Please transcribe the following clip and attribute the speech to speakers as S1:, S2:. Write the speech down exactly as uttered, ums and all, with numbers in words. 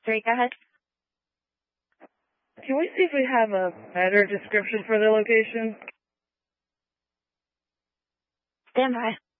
S1: Three, go ahead.
S2: Can we see if we have a better description for the location?
S1: Stand by.